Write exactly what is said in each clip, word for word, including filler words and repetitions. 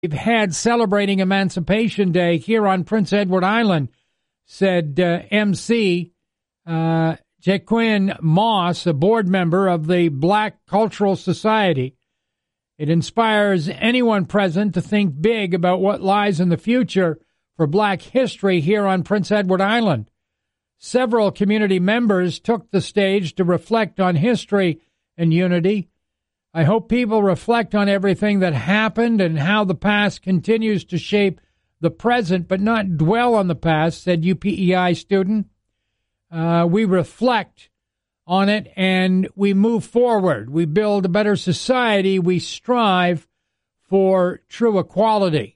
we've had celebrating Emancipation Day here on Prince Edward Island, said uh, M C uh, Jaquin Moss, a board member of the Black Cultural Society. It inspires anyone present to think big about what lies in the future for Black history here on Prince Edward Island. Several community members took the stage to reflect on history and unity. I hope people reflect on everything that happened and how the past continues to shape the present, but not dwell on the past, said U P E I student. Uh, we reflect on it and we move forward. We build a better society. We strive for true equality.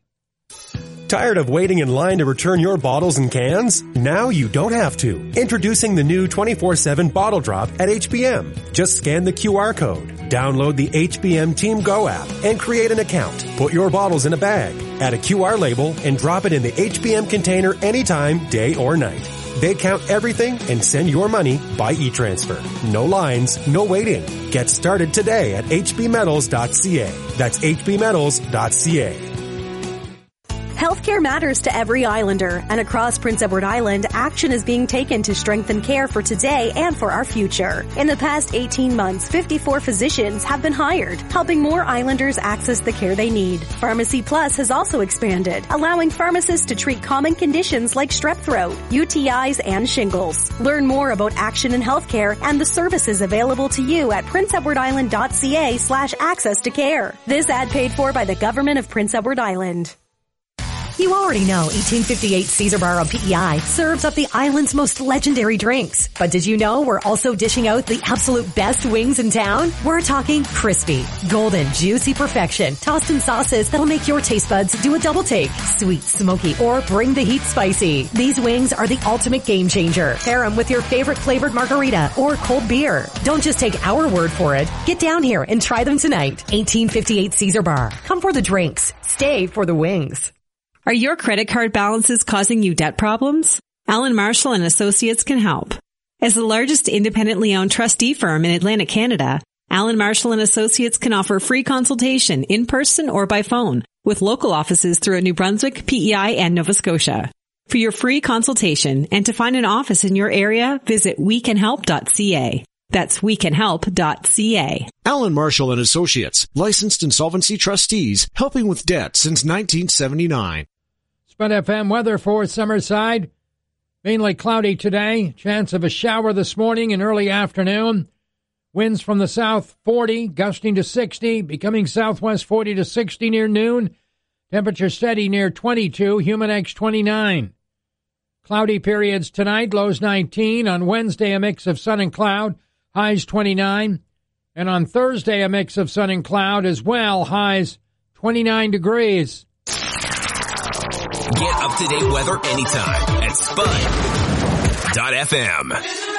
Tired of waiting in line to return your bottles and cans? Now you don't have to. Introducing the new twenty-four seven Bottle Drop at H B M. Just scan the Q R code, download the H B M Team Go app, and create an account. Put your bottles in a bag, add a Q R label, and drop it in the H B M container anytime, day or night. They count everything and send your money by e-transfer. No lines, no waiting. Get started today at h b metals dot c a. That's h b metals dot c a. Healthcare matters to every Islander, and across Prince Edward Island, action is being taken to strengthen care for today and for our future. In the past eighteen months, fifty-four physicians have been hired, helping more Islanders access the care they need. Pharmacy Plus has also expanded, allowing pharmacists to treat common conditions like strep throat, U T Is, and shingles. Learn more about action in healthcare and the services available to you at prince edward island dot c a slash access to care. This ad paid for by the Government of Prince Edward Island. You already know eighteen fifty-eight Caesar Bar on P E I serves up the island's most legendary drinks. But did you know we're also dishing out the absolute best wings in town? We're talking crispy, golden, juicy perfection, tossed in sauces that'll make your taste buds do a double take. Sweet, smoky, or bring the heat spicy. These wings are the ultimate game changer. Pair them with your favorite flavored margarita or cold beer. Don't just take our word for it. Get down here and try them tonight. eighteen fifty-eight Caesar Bar. Come for the drinks. Stay for the wings. Are your credit card balances causing you debt problems? Allen Marshall and Associates can help. As the largest independently owned trustee firm in Atlantic Canada, Allen Marshall and Associates can offer free consultation in person or by phone with local offices throughout New Brunswick, P E I, and Nova Scotia. For your free consultation and to find an office in your area, visit we can help dot c a. That's we can help dot c a. Allen Marshall and Associates, licensed insolvency trustees, helping with debt since nineteen seventy-nine. Spud F M weather for Summerside. Mainly cloudy today. Chance of a shower this morning and early afternoon. Winds from the south forty, gusting to sixty, becoming southwest forty to sixty near noon. Temperature steady near twenty-two, Humidex twenty-nine. Cloudy periods tonight, lows nineteen. On Wednesday, a mix of sun and cloud, highs twenty-nine. And on Thursday, a mix of sun and cloud as well, highs twenty-nine degrees. Get up-to-date weather anytime at spud dot f m.